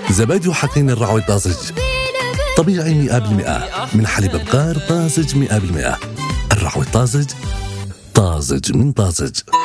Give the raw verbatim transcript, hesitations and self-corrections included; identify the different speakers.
Speaker 1: زبادي وحقين الرعوي طازج، طبيعي مئة بالمئة من حليب بقار طازج مئة بالمئة. الرعوي طازج، طازج من طازج.